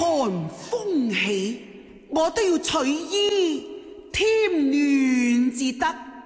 風起，我都要取衣添暖至得。